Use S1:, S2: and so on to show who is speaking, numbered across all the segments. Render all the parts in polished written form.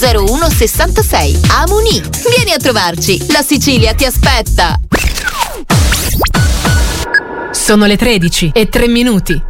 S1: 01 66. Amuni, vieni a trovarci, la Sicilia ti aspetta.
S2: Sono le 13:03.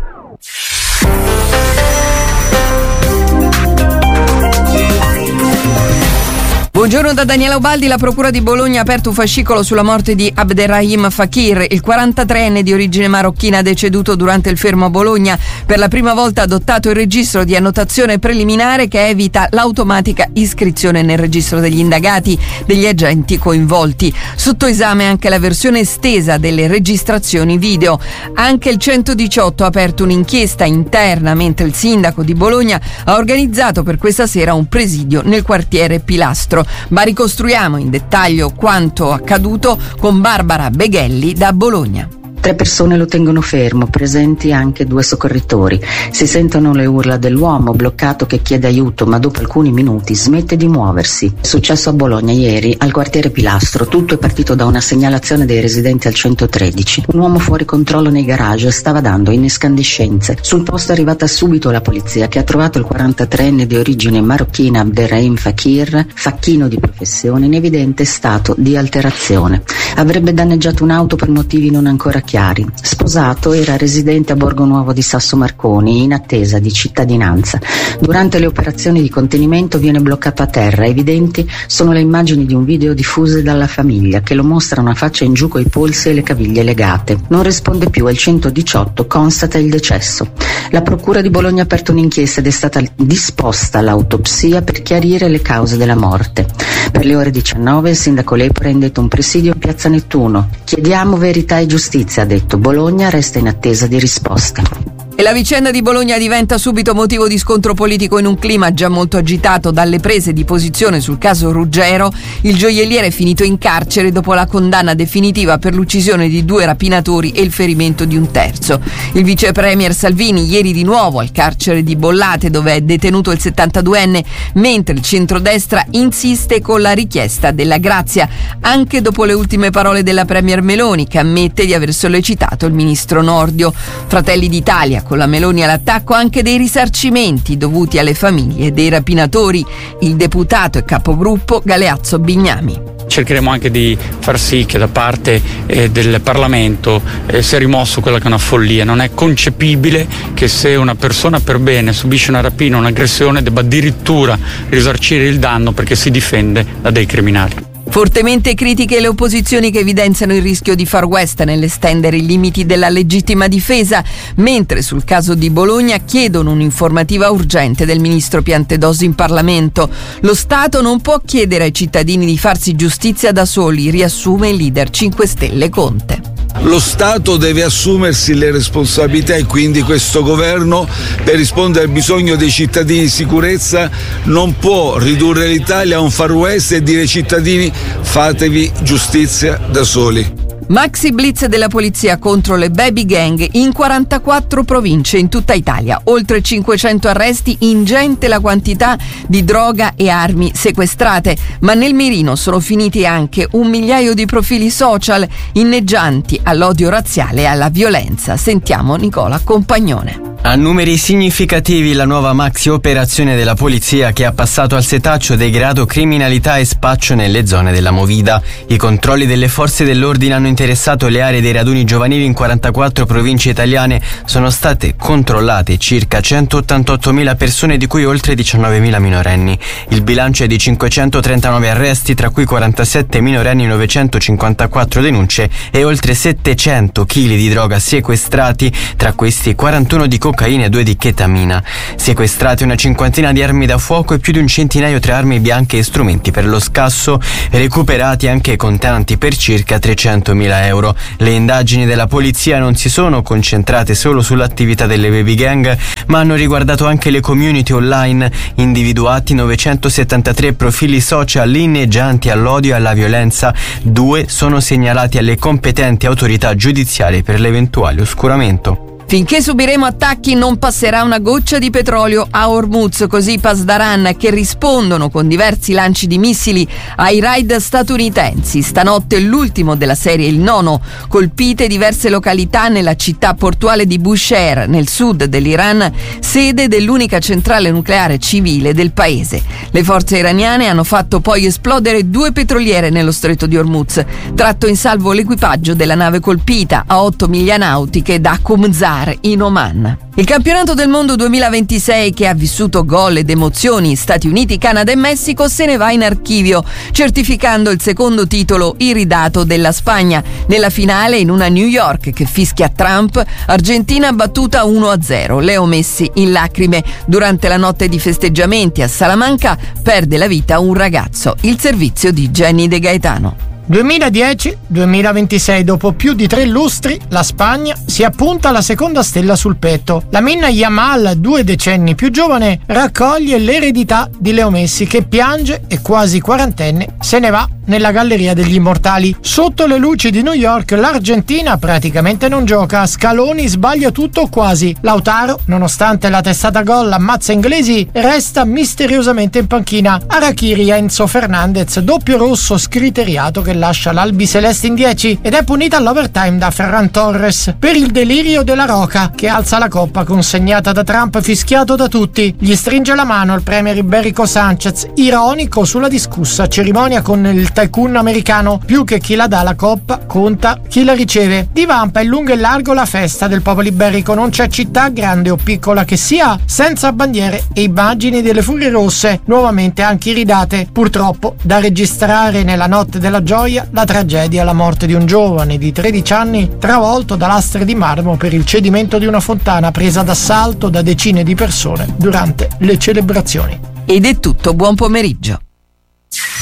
S3: Buongiorno da Daniela Ubaldi. La Procura di Bologna ha aperto un fascicolo sulla morte di Abderrahim Fakir, il 43enne di origine marocchina deceduto durante il fermo a Bologna. Per la prima volta ha adottato il registro di annotazione preliminare che evita l'automatica iscrizione nel registro degli indagati degli agenti coinvolti. Sotto esame anche la versione estesa delle registrazioni video. Anche il 118 ha aperto un'inchiesta interna, mentre il sindaco di Bologna ha organizzato per questa sera un presidio nel quartiere Pilastro. Ma ricostruiamo in dettaglio quanto accaduto con Barbara Beghelli da Bologna.
S4: 3 persone lo tengono fermo, presenti anche 2 soccorritori. Si sentono le urla dell'uomo bloccato che chiede aiuto, ma dopo alcuni minuti smette di muoversi. È successo a Bologna ieri, al quartiere Pilastro. Tutto è partito da una segnalazione dei residenti al 113. Un uomo fuori controllo nei garage stava dando incandescenze. Sul posto è arrivata subito la polizia, che ha trovato il 43enne di origine marocchina Abderrahim Fakir, facchino di professione, in evidente stato di alterazione. Avrebbe danneggiato un'auto per motivi non ancora chiari. Sposato, era residente a Borgo Nuovo di Sasso Marconi, in attesa di cittadinanza. Durante le operazioni di contenimento viene bloccato a terra. Evidenti sono le immagini di un video diffuse dalla famiglia, che lo mostrano a faccia in giù coi polsi e le caviglie legate. Non risponde più e il 118 constata il decesso. La Procura di Bologna ha aperto un'inchiesta ed è stata disposta l'autopsia per chiarire le cause della morte. Per le ore 19 il sindaco Lepore ha indetto un presidio in piazza Nettuno. Chiediamo verità e giustizia, ha detto. Bologna resta in attesa di risposte.
S3: E la vicenda di Bologna diventa subito motivo di scontro politico in un clima già molto agitato dalle prese di posizione sul caso Ruggero. Il gioielliere è finito in carcere dopo la condanna definitiva per l'uccisione di 2 rapinatori e il ferimento di un terzo. Il vice premier Salvini ieri di nuovo al carcere di Bollate, dove è detenuto il 72enne, mentre il centrodestra insiste con la richiesta della grazia, anche dopo le ultime parole della premier Meloni, che ammette di aver sollecitato il ministro Nordio. Fratelli d'Italia con la Meloni all'attacco anche dei risarcimenti dovuti alle famiglie dei rapinatori. Il deputato e capogruppo Galeazzo Bignami.
S5: Cercheremo anche di far sì che da parte del Parlamento sia rimosso quella che è una follia. Non è concepibile che se una persona per bene subisce una rapina o un'aggressione debba addirittura risarcire il danno perché si difende da dei criminali.
S3: Fortemente critiche le opposizioni che evidenziano il rischio di Far West nell'estendere i limiti della legittima difesa, mentre sul caso di Bologna chiedono un'informativa urgente del ministro Piantedosi in Parlamento. Lo Stato non può chiedere ai cittadini di farsi giustizia da soli, riassume il leader 5 Stelle Conte.
S6: Lo Stato deve assumersi le responsabilità e quindi questo governo, per rispondere al bisogno dei cittadini di sicurezza, non può ridurre l'Italia a un Far West e dire ai cittadini fatevi giustizia da soli.
S3: Maxi blitz della polizia contro le baby gang in 44 province in tutta Italia. Oltre 500 arresti, ingente la quantità di droga e armi sequestrate. Ma nel mirino sono finiti anche 1 migliaio di profili social inneggianti all'odio razziale e alla violenza. Sentiamo Nicola Compagnone.
S7: A numeri significativi la nuova maxi operazione della polizia che ha passato al setaccio degrado criminalità e spaccio nelle zone della Movida. I controlli delle forze dell'ordine hanno interessato le aree dei raduni giovanili in 44 province italiane. Sono state controllate circa 188.000 persone, di cui oltre 19.000 minorenni. Il bilancio è di 539 arresti, tra cui 47 minorenni, 954 denunce e oltre 700 kg di droga sequestrati, tra questi 41 di cocaina e 2 di chetamina. Sequestrate una cinquantina di armi da fuoco e più di un centinaio tra armi bianche e strumenti per lo scasso, recuperati anche contanti per circa 300.000 euro. Le indagini della polizia non si sono concentrate solo sull'attività delle baby gang, ma hanno riguardato anche le community online, individuati 973 profili social inneggianti all'odio e alla violenza. 2 sono segnalati alle competenti autorità giudiziarie per l'eventuale oscuramento.
S3: Finché subiremo attacchi non passerà una goccia di petrolio a Hormuz, così Pasdaran, che rispondono con diversi lanci di missili ai raid statunitensi. Stanotte l'ultimo della serie, il nono, colpite diverse località nella città portuale di Bushehr, nel sud dell'Iran, sede dell'unica centrale nucleare civile del paese. Le forze iraniane hanno fatto poi esplodere 2 petroliere nello stretto di Hormuz, tratto in salvo l'equipaggio della nave colpita a 8 miglia nautiche da Qumzar in Oman. Il campionato del mondo 2026, che ha vissuto gol ed emozioni Stati Uniti, Canada e Messico, se ne va in archivio, certificando il secondo titolo iridato della Spagna. Nella finale, in una New York che fischia Trump, Argentina battuta 1-0. Leo Messi in lacrime. Durante la notte di festeggiamenti a Salamanca perde la vita un ragazzo. Il servizio di Jenny De Gaetano.
S8: 2010-2026, dopo più di 3 lustri, la Spagna si appunta alla seconda stella sul petto. Lamine Yamal, 2 decenni più giovane, raccoglie l'eredità di Leo Messi, che piange e quasi quarantenne se ne va nella galleria degli immortali. Sotto le luci di New York l'Argentina praticamente non gioca, Scaloni sbaglia tutto o quasi. Lautaro, nonostante la testata gol ammazza inglesi, resta misteriosamente in panchina. Harakiri Enzo Fernandez, doppio rosso scriteriato che lascia l'albiceleste in 10 ed è punita all'overtime da Ferran Torres per il delirio della Roca, che alza la coppa consegnata da Trump fischiato da tutti. Gli stringe la mano il premier Iberico Sanchez, ironico sulla discussa cerimonia con il tycoon americano. Più che chi la dà la coppa, conta chi la riceve. Divampa in lungo e largo la festa del popolo iberico. Non c'è città, grande o piccola che sia, senza bandiere e immagini delle furie rosse, nuovamente anche iridate. Purtroppo da registrare nella notte della gioia la tragedia, la morte di un giovane di 13 anni travolto da lastre di marmo per il cedimento di una fontana presa d'assalto da decine di persone durante le celebrazioni.
S3: Ed è tutto, buon pomeriggio.